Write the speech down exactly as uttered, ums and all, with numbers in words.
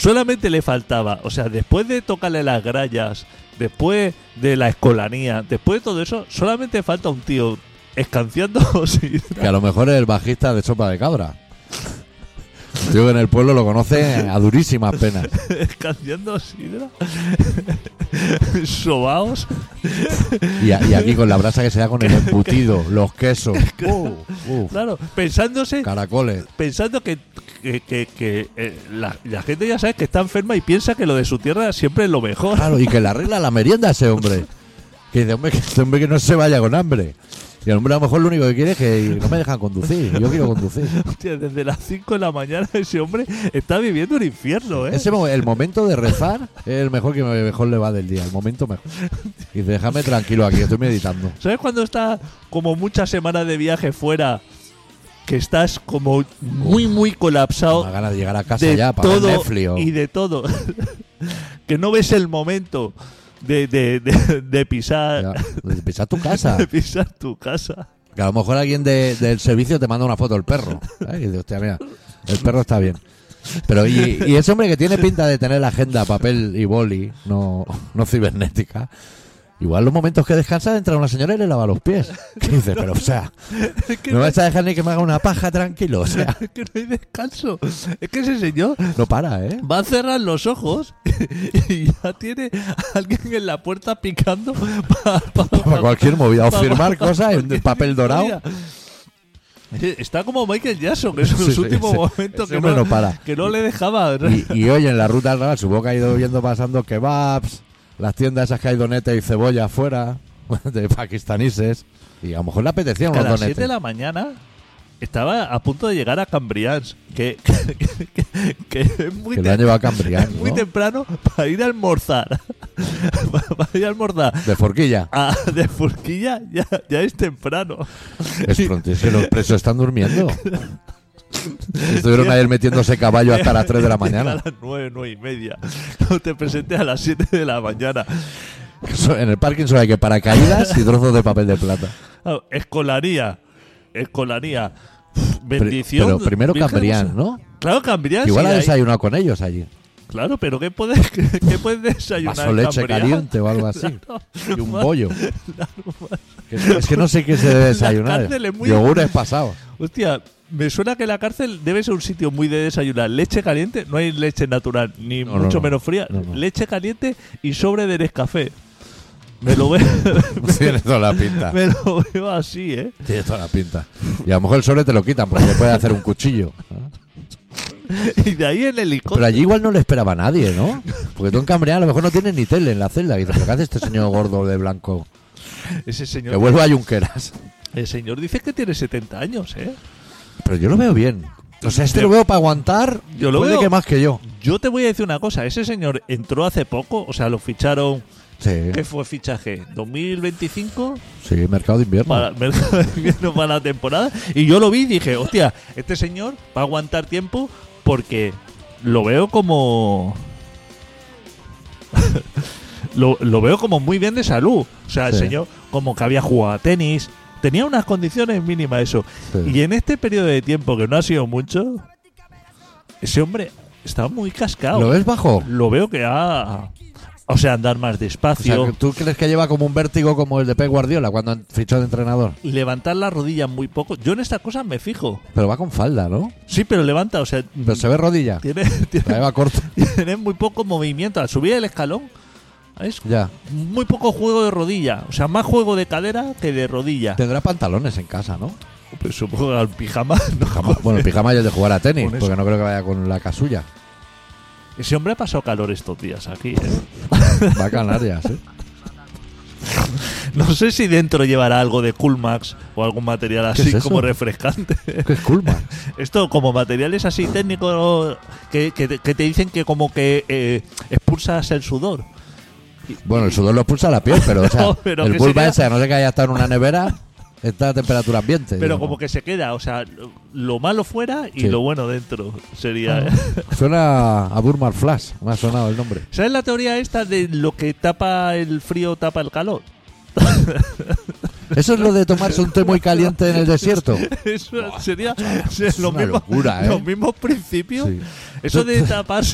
solamente le faltaba, o sea, después de tocarle las grallas, después de la escolanía, después de todo eso, solamente falta un tío escanciando sidra. Que a lo mejor es el bajista de Sopa de Cabra. Un tío que en el pueblo lo conoce a durísimas penas. Escanciando sidra. Sobaos. Y, a, y aquí con la brasa que se da con el embutido, los quesos. Uh, uh, Claro, pensándose, caracoles. pensando que, que, que, que, eh, la, la gente ya sabe que está enferma y piensa que lo de su tierra siempre es lo mejor. Claro, y que le arregla la merienda a ese hombre. Que dice, hombre, que este hombre que no se vaya con hambre. Y el hombre a lo mejor lo único que quiere es que no me dejan conducir. Yo quiero conducir. Hostia, desde las cinco de la mañana ese hombre está viviendo un infierno, ¿eh? Ese mo- el momento de rezar es el mejor que me- mejor le va del día. El momento mejor. Y dice, déjame tranquilo aquí, estoy meditando. ¿Sabes cuando está como muchas semanas de viaje fuera? Que estás como muy, muy colapsado Una ganas de llegar a casa de ya para ver todo Netflix o- y de todo. Que no ves el momento de, de, de, de pisar Ya, pues, pisar tu casa. de pisar tu casa. Que a lo mejor alguien de- del servicio te manda una foto del perro. ¿Sabes? Y dice, hostia, mira, el perro está bien. Pero y, y ese hombre que tiene pinta de tener la agenda, papel y boli, no, no cibernética, igual los momentos que descansa entra una señora y le lava los pies. ¿Qué dice? Pero, o sea, Es que no no, vas a dejar ni que me haga una paja tranquilo. O sea, es que no hay descanso. Es que ese señor no para, ¿eh? va a cerrar los ojos y ya tiene a alguien en la puerta picando para Para cualquier movida. O firmar cosas en papel dorado. Está como Michael Jackson, que es Sí, su sí, último ese- momento ese que hombre no, no para. que no le dejaba. Y, y hoy en la ruta al Raval, supongo que ha ido viendo pasando kebabs, las tiendas esas que hay donete y cebolla afuera, de pakistaníes. Y a lo mejor le apetecían Que a unos las siete de donetes. la mañana estaba a punto de llegar a Cambrians, que, que, que- que es muy, Que te- lo han llevado a Cambrián, muy ¿no? temprano para ir a almorzar. Para ir a almorzar. De forquilla. A- de Furquilla ya, ya es temprano. Es pronto, es que los presos están durmiendo. Estuvieron ayer metiéndose caballo hasta las tres de la Llega mañana. A las nueve, nueve y media. No te presenté a las siete de la mañana. Eso, en el parking solo hay que paracaídas y trozos de papel de plata. Ah, Escolaría. Escolaría. Uf, Pero, bendición. pero primero Virgen Cambrián, Rosa. ¿no? Claro, Cambrián. Igual sí, ha ahí- desayunado con ellos allí. Claro, pero ¿qué puedes, qué, qué puedes desayunar? Vaso en leche Cambrián? caliente o algo así. Y un Más- bollo. Que es, es que no sé qué se debe desayunar. cárcel es muy- Yogures pasados. Hostia, me suena que la cárcel debe ser un sitio muy de desayunar. Leche caliente, no hay leche natural, ni No, no, mucho no. menos fría. No, no. Leche caliente y sobre de Nescafé. Me lo veo, Tiene toda la pinta. me lo veo así, ¿eh? Tiene toda la pinta. Y a lo mejor el sobre te lo quitan porque le puede hacer un cuchillo. Y de ahí el helicóptero. Pero allí igual no le esperaba a nadie, ¿no? Porque tú en Cambrián a lo mejor no tienes ni tele en la celda. Y dices, ¿pero qué hace este señor gordo de blanco? Ese Que señor, vuelva a Junqueras. el señor dice que tiene setenta años, ¿eh? Pero yo lo veo bien. O sea, este lo veo para aguantar. Yo lo puede veo- que más que yo. Yo te voy a decir una cosa. Ese señor entró hace poco, o sea, lo ficharon. Sí, ¿Qué fue fichaje? ¿dos mil veinticinco? sí, mercado de invierno. Para, mercado de invierno para la temporada. Y yo lo vi y dije, hostia, este señor va a aguantar tiempo porque lo veo como... lo, lo veo como muy bien de salud. O sea, el Sí. señor como que había jugado a tenis. Tenía unas condiciones mínimas eso. Sí. Y en este periodo de tiempo, que no ha sido mucho, ese hombre está muy cascado. ¿Lo ves bajo? Lo veo que ha... O sea, andar más O sea, despacio. que ¿tú crees que lleva como un vértigo como el de Pep Guardiola cuando fichó de entrenador? Levantar la rodilla muy poco. Yo en estas cosas me fijo. Pero va con falda, ¿no? Sí, pero levanta, o sea, Pero se ve rodilla. tiene, tiene, La lleva corta. tiene muy poco movimiento. Al subir el escalón, es Ya. muy poco juego de rodilla. O sea, más juego de cadera que de rodilla. Tendrá pantalones en casa, ¿no? Pues supongo que al pijama. No. Pijama- Bueno, el pijama ya es de jugar a tenis, Con eso. porque no creo que vaya con la casulla. Ese hombre ha pasado calor estos días aquí, ¿eh? Va a Canarias, ¿eh? No sé si dentro llevará algo de Coolmax o algún material ¿Qué así es eso? como refrescante. ¿Qué es Coolman? Esto como materiales así técnicos que, que, te- que te dicen que como que eh, expulsas el sudor. Bueno, el sudor lo expulsa la piel, pero, o sea, No, pero el que Bulba sería- ese, a no sé que haya estado en una nevera, está a temperatura ambiente. Pero digo. como que se queda, o sea, lo, lo malo fuera y Sí. lo bueno dentro sería. ¿eh? Suena a Burmar Flash, me ha sonado el nombre. ¿Sabes la teoría esta de lo que tapa el frío tapa el calor? ¿Eso es lo de tomarse un té muy caliente en el desierto? Eso sería es lo una mismo- locura, ¿eh? los mismos principios. Sí. Eso de taparse